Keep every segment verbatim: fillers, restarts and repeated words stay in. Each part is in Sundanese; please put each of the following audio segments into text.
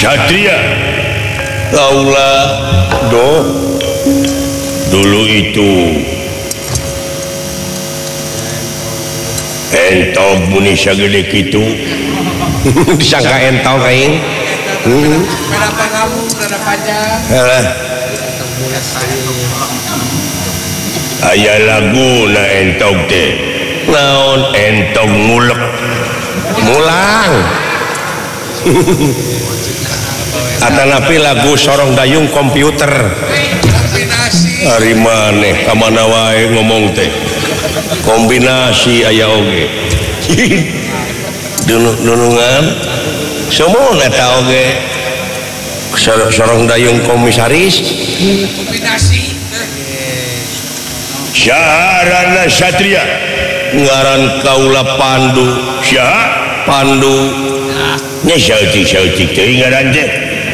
Satria Laula do dulu itu entog muni sagede kitu disangka entog aing heeh berapa kamu berapa panjang heeh aya laguna entog teh naon entog ngulek mulang atanapi lagu sorong dayung komputer kombinasi ari maneh ka mana wae ngomong teh kombinasi aya oge dunungan semua eta oge sorong dayung komisaris kombinasi syaharana Satria ngaran kaula Pandu syaha Pandu nya sautik-sautik teuing ngaran teh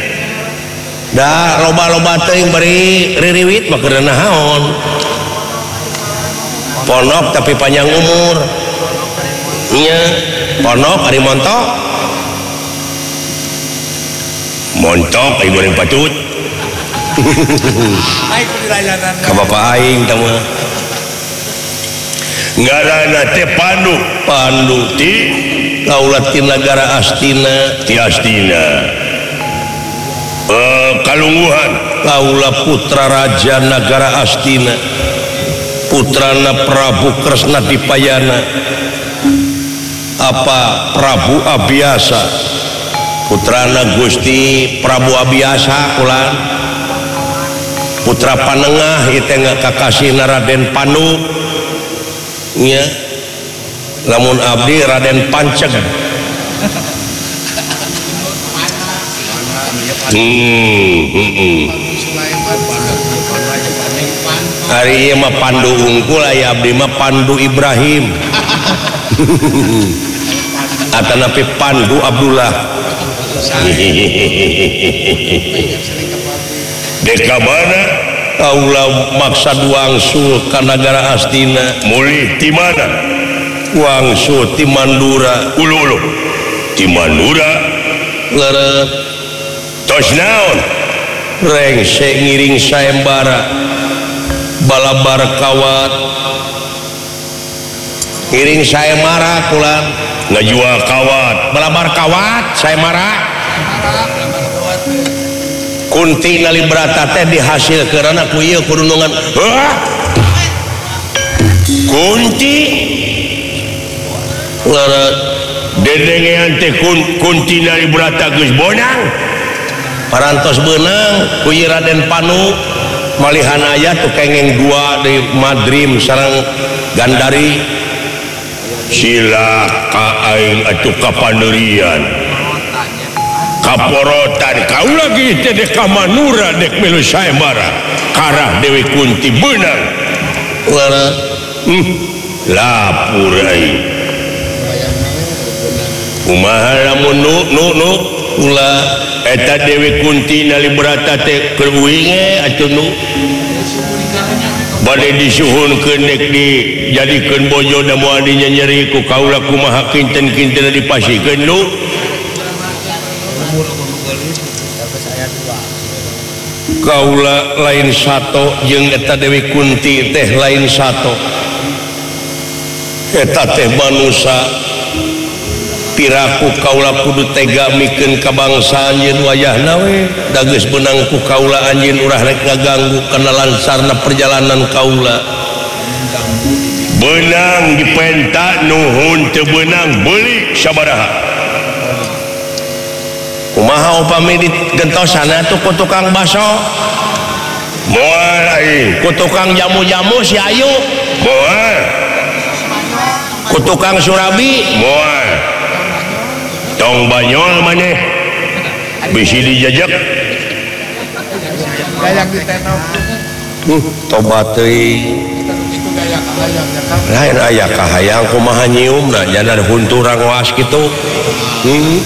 da loba-loba teuing bari ririwit mah keur naon ponok tapi panjang umur nya ponok ari montok montok ai goreng patut ai kudilayanan ka bapak aing tah mah ngaranna teh Pandu Pandu ti kaulat ti nagara Astina ti Astina uh, kalungguhan kaula putra raja nagara Astina putrana Prabu Kresna Dipayana apa Prabu Abiasa putrana Gusti Prabu Abiasa ulang putra panengah itu nggak kakasihna Raden Panu nya lamun abdi Raden Panceg hmm, hmm, hmm. hari ieu mah Pandu unggul aya abdi mah Pandu Ibrahim atanapi Pandu Abdullah deka mana kaula maksad wangsul ka nagara Astina mulih ti mana wangsul ti Mandura ulu-ulu ti Mandura leureut tos naon rengse ngiring saembara balabar kawat ngiring saembara kulan ngajual kawat balabar kawat saembara Kunti nalibrata teh dihasil karena ku ieu kurunungan hah Kunti leureut dedengean teh Kunti nalibrata geus bonang parantos beunang ku ieu Raden Panu malihan aya tuh kengeng dua di Madrim sareng Gandari silaka aing atuh kapanerian kaporotan kau lagi dek kamanura dek melu saembara karah Dewi Kunti benang leureut hmm, lapur aing kumaha lamun nu nu nu ulah eta Dewi Kunti nalibrata teh keur uing atuh nu bade disuhunkeun dek dijadikeun bojo da moal dinyeri ku kaula kumaha kinten-kinten dipasikeun nu kaula lain sato jeung eta Dewi Kunti teh lain sato eta teh manusia piraku kaula kudu tega mikeun ka bangsa anjeun wayahna we da geus beunang ku kaula anjeun urang rek ngaganggu kana lancarna perjalanan kaula beunang dipenta nuhun teu beunang beuli sabaraha kumaha upami digentosana tuh ku tukang baso moal aing ku tukang jamu-jamu si Ayu moal ku tukang surabi moal tong banyol maneh bisi dijajak gayak ditenok uh, tobat teuing lain aya kahayang kumaha nyiumna jangan hunturang was kitu hmm.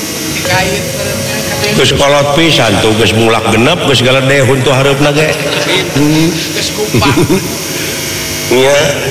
Geus kolot pisan tuh geus mulak genep geus galede huntu hareupna ge. Geus kumpah. Iya.